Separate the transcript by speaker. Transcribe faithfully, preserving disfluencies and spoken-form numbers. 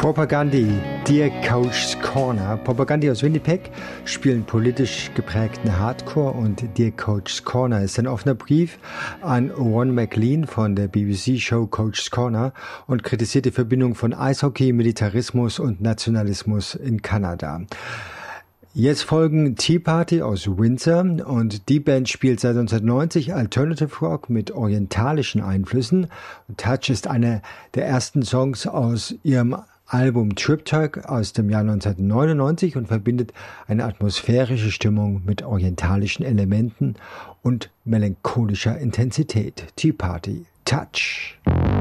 Speaker 1: Propagandhi, Dear Coach's Corner. Propagandhi aus Winnipeg spielen politisch geprägten Hardcore und Dear Coach's Corner ist ein offener Brief an Ron MacLean von der B B C-Show Coach's Corner und kritisiert die Verbindung von Eishockey, Militarismus und Nationalismus in Kanada. Jetzt folgen Tea Party aus Windsor und die Band spielt seit neunzehnhundertneunzig Alternative Rock mit orientalischen Einflüssen. Touch ist einer der ersten Songs aus ihrem Album Triptych aus dem Jahr neunzehnhundertneunundneunzig und verbindet eine atmosphärische Stimmung mit orientalischen Elementen und melancholischer Intensität. Tea Party, Touch.